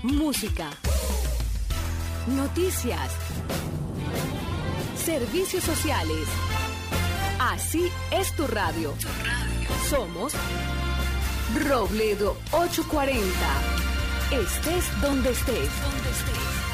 música, noticias, servicios sociales. Así es tu radio. Somos Robledo 840. Estés donde estés.